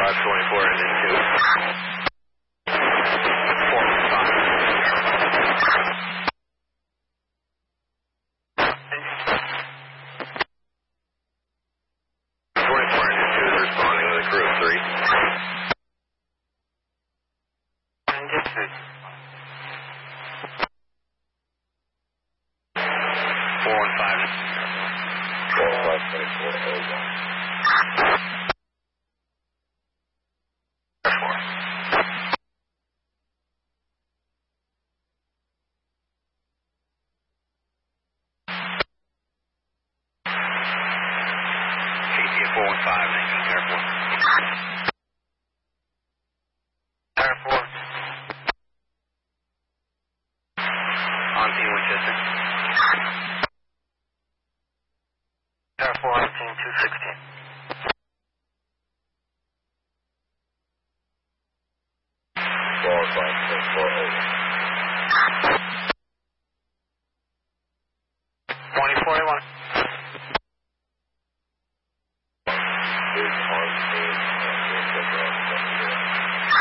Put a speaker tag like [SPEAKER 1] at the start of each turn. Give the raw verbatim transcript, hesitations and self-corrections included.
[SPEAKER 1] five twenty-four engine two. four five. twenty-four engine two is responding with a crew of three. Engine two. four one five. four five twenty-four oh one. four one five, Airport. Airport. On team Winchester. Airport on team two sixteen. four five four oh. twenty forty-one. Is on team.